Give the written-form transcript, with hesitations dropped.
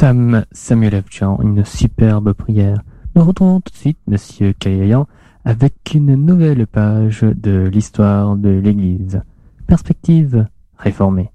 Samuel F. Jean, une superbe prière. Nous retrouvons tout de suite Monsieur Kalayan avec une nouvelle page de l'histoire de l'Église. Perspective réformée.